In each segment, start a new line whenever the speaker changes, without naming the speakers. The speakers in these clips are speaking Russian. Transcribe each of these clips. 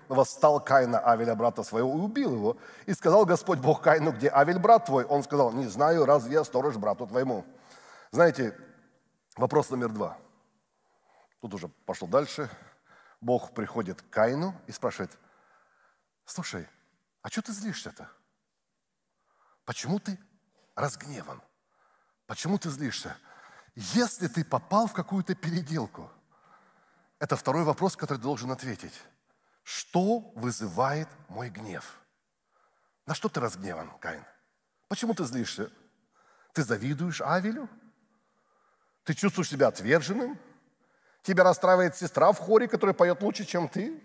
восстал Каин на Авеля, брата своего, и убил его. И сказал Господь Бог Каину: где Авель, брат твой? Он сказал: не знаю, разве я сторож брату твоему? Знаете, вопрос номер 2. Тут уже пошел дальше. Бог приходит к Каину и спрашивает: слушай, а что ты злишься-то? Почему ты разгневан? Почему ты злишься? Если ты попал в какую-то переделку, это второй вопрос, который ты должен ответить. Что вызывает мой гнев? На что ты разгневан, Каин? Почему ты злишься? Ты завидуешь Авелю? Ты чувствуешь себя отверженным? Тебя расстраивает сестра в хоре, которая поет лучше, чем ты?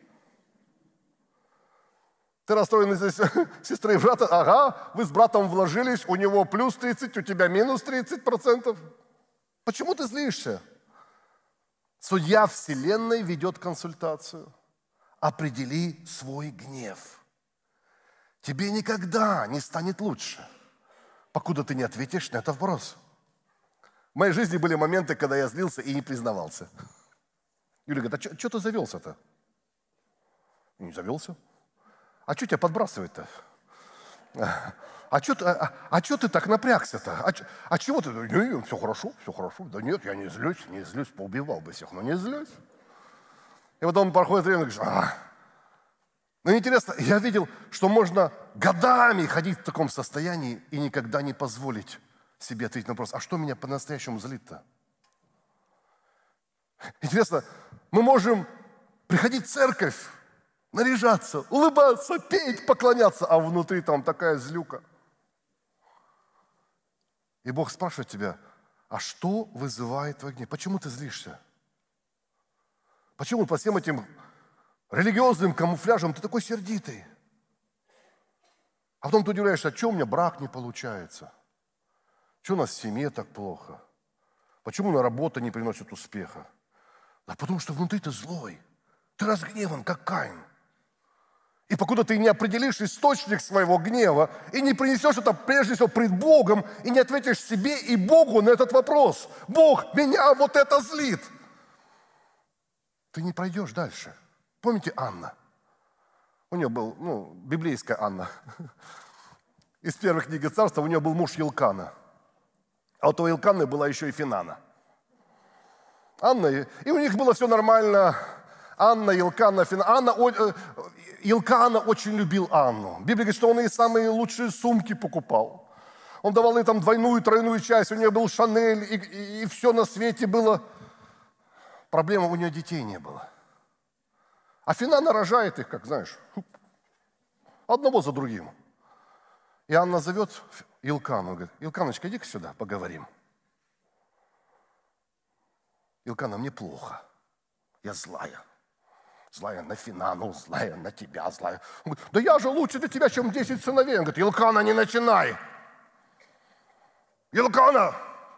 Ты расстроен из-за сестры и брата? Ага, вы с братом вложились, у него плюс 30, у тебя минус 30%. Почему ты злишься? Судья Вселенной ведет консультацию. Определи свой гнев. Тебе никогда не станет лучше, покуда ты не ответишь на этот вопрос. В моей жизни были моменты, когда я злился и не признавался. Юля говорит: а что ты завелся-то? Не завелся. А что тебя подбрасывает-то? А что ты так напрягся-то? А чего ты? Нет, все хорошо. Да нет, я не злюсь, поубивал бы всех, но не злюсь. И потом проходит время, и говоришь: Ну, интересно, я видел, что можно годами ходить в таком состоянии и никогда не позволить себе ответить на вопрос: а что меня по-настоящему злит-то? Интересно, мы можем приходить в церковь, наряжаться, улыбаться, петь, поклоняться, а внутри там такая злюка. И Бог спрашивает тебя: а что вызывает твой гнев? Почему ты злишься? Почему по всем этим религиозным камуфляжам ты такой сердитый? А потом ты удивляешься: а что у меня брак не получается? Что у нас в семье так плохо? Почему на работа не приносит успеха? Да потому что внутри ты злой. Ты разгневан, как Каин. И покуда ты не определишь источник своего гнева и не принесешь это прежде всего пред Богом и не ответишь себе и Богу на этот вопрос: Бог, меня вот это злит, ты не пройдешь дальше. Помните Анна? У нее был, библейская Анна. Из первых книги Царства. У нее был муж Елкана. А вот у Елканы была еще и Финана. Анна, и у них было все нормально. Анна, Елкана, Финана. Елкана очень любил Анну. Библия говорит, что он ей самые лучшие сумки покупал. Он давал ей там двойную, тройную часть. У нее был Шанель, и все на свете было. Проблема: у нее детей не было. А Финана рожает их, как знаешь, одного за другим. И Анна зовет Илкану, говорит: Илканочка, иди-ка сюда, поговорим. Илкана: мне плохо, я злая. Злая на Финану, злая на тебя, злая. Он говорит: да я же лучше для тебя, чем 10 сыновей. Он говорит: Илкана, не начинай. Илкана!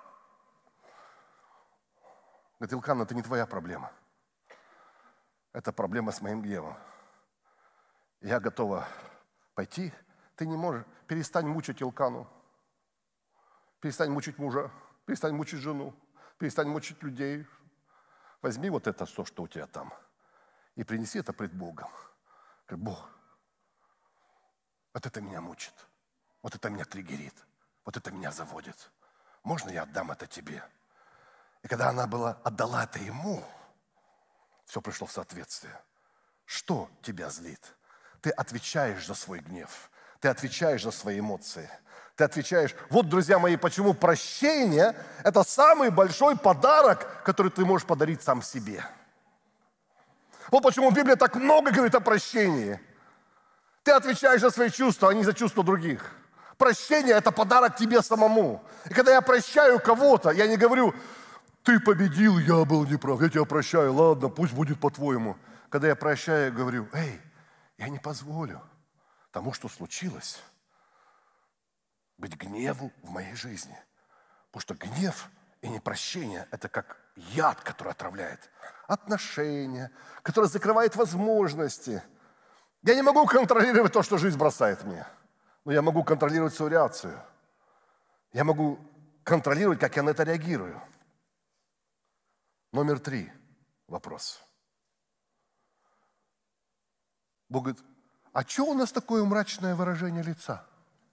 Говорит: Илкана, это не твоя проблема. Это проблема с моим гневом. Я готова пойти. Ты не можешь. Перестань мучить Илкану. Перестань мучить мужа. Перестань мучить жену. Перестань мучить людей. Возьми вот это, то, что у тебя там, и принеси это пред Богом. Говорит: Бог, вот это меня мучит. Вот это меня триггерит. Вот это меня заводит. Можно я отдам это тебе? И когда она отдала это ему, все пришло в соответствие. Что тебя злит? Ты отвечаешь за свой гнев. Ты отвечаешь за свои эмоции. Ты отвечаешь. Вот, друзья мои, почему прощение – это самый большой подарок, который ты можешь подарить сам себе. Вот почему Библия так много говорит о прощении. Ты отвечаешь за свои чувства, а не за чувства других. Прощение – это подарок тебе самому. И когда я прощаю кого-то, я не говорю: ты победил, я был неправ, я тебя прощаю, ладно, пусть будет по-твоему. Когда я прощаю, я говорю: эй, я не позволю тому, что случилось, быть гневу в моей жизни. Потому что гнев и непрощение – это как яд, который отравляет отношения, который закрывает возможности. Я не могу контролировать то, что жизнь бросает мне, но я могу контролировать свою реакцию. Я могу контролировать, как я на это реагирую. Номер 3 вопрос. Бог говорит, а что у нас такое мрачное выражение лица?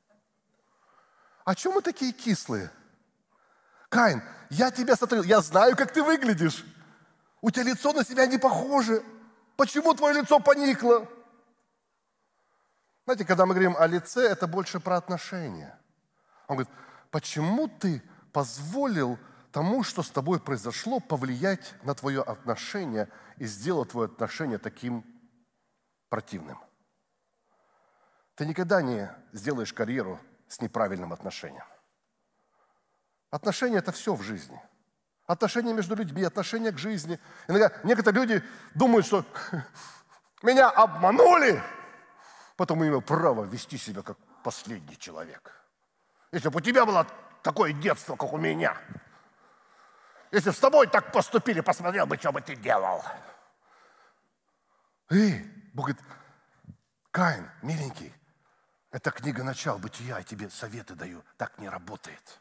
А что мы такие кислые? Каин, я тебя сотворил, я знаю, как ты выглядишь. У тебя лицо на себя не похоже. Почему твое лицо поникло? Знаете, когда мы говорим о лице, это больше про отношения. Он говорит, почему ты позволил тому, что с тобой произошло, повлиять на твое отношение и сделать твое отношение таким противным? Ты никогда не сделаешь карьеру с неправильным отношением. Отношения – это все в жизни. Отношения между людьми, отношения к жизни. Иногда некоторые люди думают, что меня обманули, потом имею право вести себя как последний человек. Если бы у тебя было такое детство, как у меня, если бы с тобой так поступили, посмотрел бы, что бы ты делал. Бог говорит, Каин, миленький, это книга «Начало бытия», я тебе советы даю, так не работает.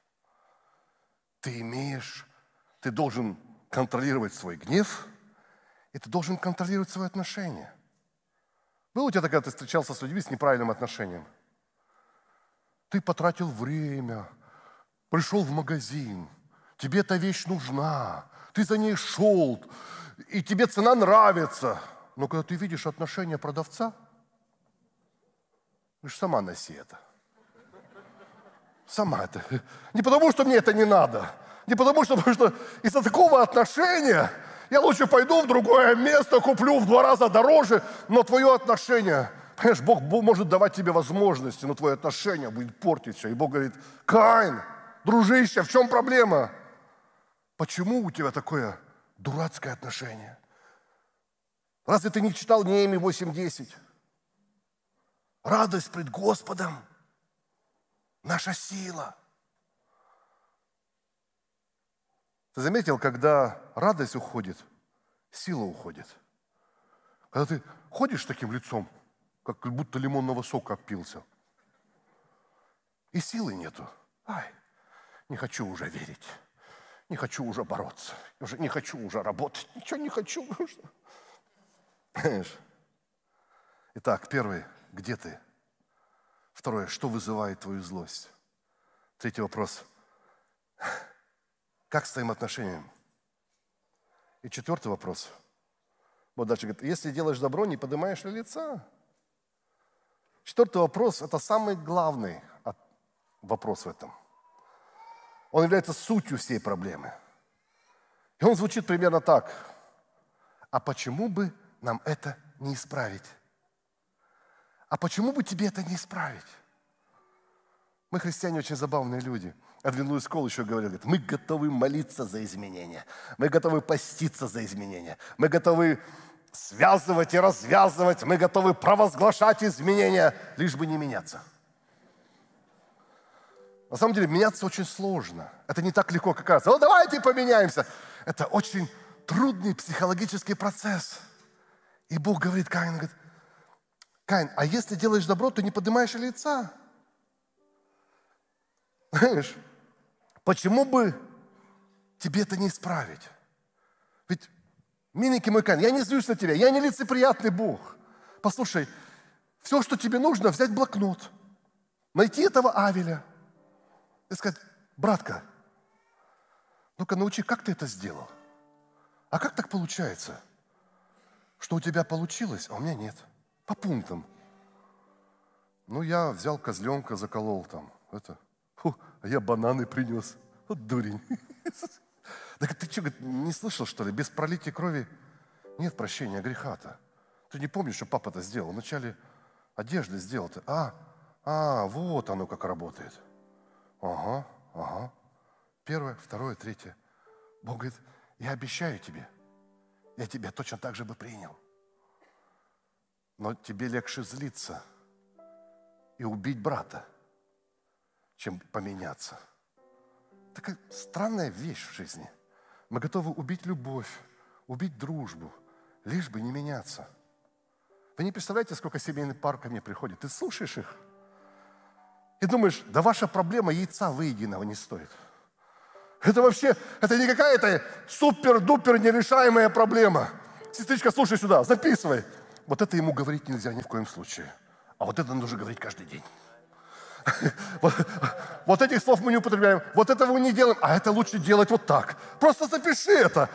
Ты должен контролировать свой гнев, и ты должен контролировать свои отношения. Было у тебя такое, ты встречался с людьми с неправильным отношением? Ты потратил время, пришел в магазин, тебе эта вещь нужна, ты за ней шел, и тебе цена нравится. Но когда ты видишь отношение продавца, ты же сама носи это. Сама это. Не потому, что мне это не надо. Не потому, что из-за такого отношения я лучше пойду в другое место, куплю в 2 раза дороже, но твое отношение, понимаешь, Бог может давать тебе возможности, но твое отношение будет портить все. И Бог говорит, Каин, дружище, в чем проблема? Почему у тебя такое дурацкое отношение? Разве ты не читал Неемии 8:10? Радость пред Господом – наша сила. Ты заметил, когда радость уходит, сила уходит. Когда ты ходишь таким лицом, как будто лимонного сока опился, и силы нету. Не хочу уже верить, не хочу уже бороться, не хочу уже работать, ничего не хочу. Понимаешь? Итак, первый, где ты? Второе, что вызывает твою злость? Третий вопрос, как с твоим отношением? И четвертый вопрос, вот дальше говорит, если делаешь добро, не поднимаешь ли лица? Четвертый вопрос, это самый главный вопрос в этом. Он является сутью всей проблемы. И он звучит примерно так. А почему бы нам это не исправить? А почему бы тебе это не исправить? Мы, христиане, очень забавные люди. Эдвин Луис Колл еще говорил, мы готовы молиться за изменения. Мы готовы поститься за изменения. Мы готовы связывать и развязывать. Мы готовы провозглашать изменения, лишь бы не меняться. На самом деле, меняться очень сложно. Это не так легко, как кажется. Давайте поменяемся. Это очень трудный психологический процесс. И Бог говорит Каину, говорит, Каин, а если делаешь добро, то не поднимаешь лица. Знаешь, почему бы тебе это не исправить? Ведь, миленький мой Каин, я не злюсь на тебя, я не лицеприятный Бог. Послушай, все, что тебе нужно, взять блокнот, найти этого Авеля и сказать, братка, ну-ка научи, как ты это сделал? А как так получается, что у тебя получилось, а у меня нет? По пунктам. Ну, я взял козленка, заколол там. А я бананы принес. Вот дурень. Так ты что, не слышал, что ли? Без пролития крови нет прощения греха-то. Ты не помнишь, что папа-то сделал? Вначале одежды сделал-то. Вот оно как работает. Ага. Первое, второе, третье. Бог говорит, я обещаю тебе, я тебя точно так же бы принял. Но тебе легче злиться и убить брата, чем поменяться. Такая странная вещь в жизни. Мы готовы убить любовь, убить дружбу, лишь бы не меняться. Вы не представляете, сколько семейных пар ко мне приходит. Ты слушаешь их и думаешь, да ваша проблема яйца выеденного не стоит. Это вообще, это не какая-то супер-дупер нерешаемая проблема. Сестричка, слушай сюда, записывай. Вот это ему говорить нельзя ни в коем случае. А вот это нужно говорить каждый день. Вот этих слов мы не употребляем, вот этого мы не делаем, а это лучше делать вот так. Просто запиши это.